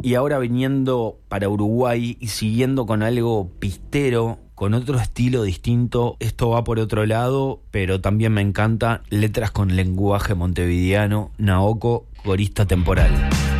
Y ahora viniendo para Uruguay y siguiendo con algo pistero, con otro estilo distinto, esto va por otro lado, pero también me encanta, letras con lenguaje montevideano, Naoko, corista temporal.